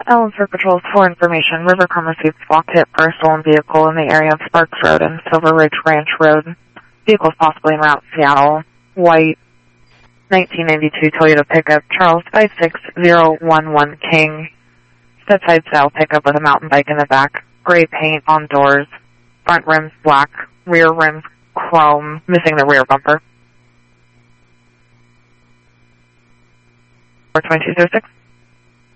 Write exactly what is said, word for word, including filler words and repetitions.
Ellensburg Patrols for information. Rivercom received walk hit for a stolen vehicle in the area of Sparks Road and Silver Ridge Ranch Road. Vehicles possibly en route Seattle. White, nineteen ninety-two Toyota pickup, Charles five six zero one one King. Stedside style pickup with a mountain bike in the back. Gray paint on doors. Front rims black. Rear rims chrome. Missing the rear bumper. four two two zero six.